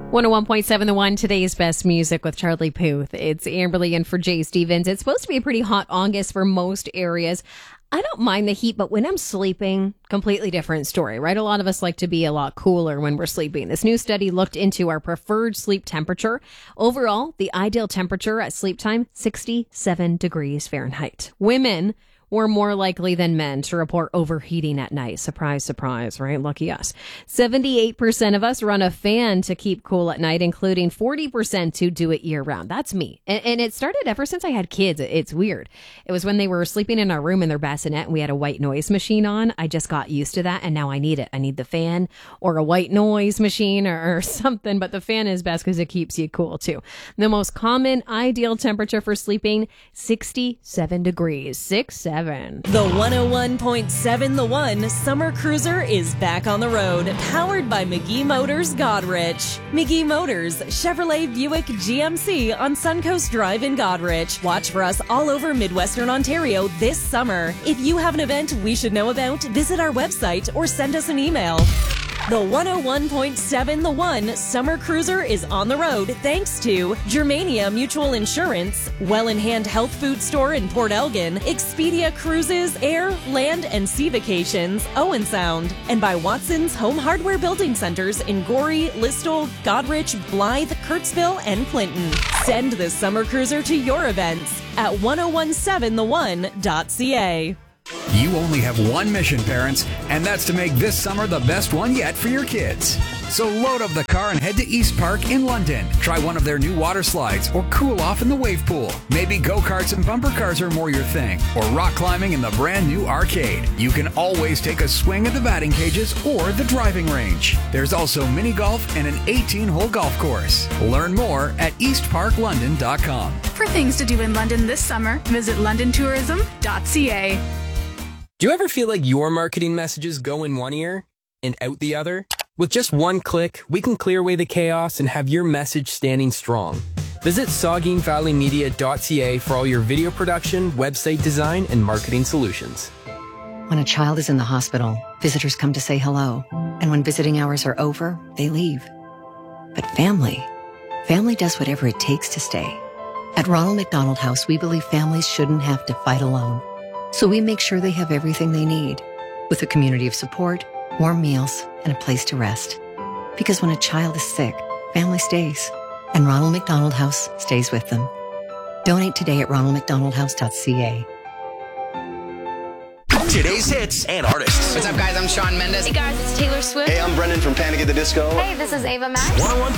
101.7 The One, today's best music with Charlie Puth. It's Amberly in for Jay Stevens. It's supposed to be a pretty hot August for most areas. I don't mind the heat, but when I'm sleeping, completely different story, right? A lot of us like to be a lot cooler when we're sleeping. This new study looked into our preferred sleep temperature. Overall, the ideal temperature at sleep time, 67 degrees Fahrenheit. Women were more likely than men to report overheating at night. Surprise, surprise, right? Lucky us. 78% of us run a fan to keep cool at night, including 40% who do it year round. That's me. And it started ever since I had kids. It's weird. It was when they were sleeping in our room in their bassinet and we had a white noise machine on. I just got used to that and now I need it. I need the fan or a white noise machine or something, but the fan is best because it keeps you cool too. The most common ideal temperature for sleeping, 67 degrees. 67. The 101.7 The One Summer Cruiser is back on the road, powered by McGee Motors Godrich. McGee Motors, Chevrolet, Buick, GMC on Suncoast Drive in Godrich. Watch for us all over Midwestern Ontario this summer. If you have an event we should know about, visit our website or send us an email. The 101.7 The One Summer Cruiser is on the road thanks to Germania Mutual Insurance, Well in Hand Health Food Store in Port Elgin, Expedia Cruises, Air, Land and Sea Vacations, Owen Sound, and by Watson's Home Hardware Building Centers in Gorey, Listowel, Godrich, Blythe, Kurtzville, and Clinton. Send the Summer Cruiser to your events at 1017thone.ca. You only have one mission, parents, and that's to make this summer the best one yet for your kids. So load up the car and head to East Park in London. Try one of their new water slides or cool off in the wave pool. Maybe go-karts and bumper cars are more your thing, or rock climbing in the brand new arcade. You can always take a swing at the batting cages or the driving range. There's also mini golf and an 18-hole golf course. Learn more at eastparklondon.com. For things to do in London this summer, visit londontourism.ca. Do you ever feel like your marketing messages go in one ear and out the other? With just one click, we can clear away the chaos and have your message standing strong. Visit SaugeenValleyMedia.ca for all your video production, website design, and marketing solutions. When a child is in the hospital, visitors come to say hello. And when visiting hours are over, they leave. But family does whatever it takes to stay. At Ronald McDonald House, we believe families shouldn't have to fight alone. So we make sure they have everything they need, with a community of support, warm meals, and a place to rest. Because when a child is sick, family stays, and Ronald McDonald House stays with them. Donate today at ronaldmcdonaldhouse.ca. Today's hits and artists. What's up, guys? I'm Shawn Mendes. Hey, guys, it's Taylor Swift. Hey, I'm Brendan from Panic at the Disco. Hey, this is Ava Max. 101.7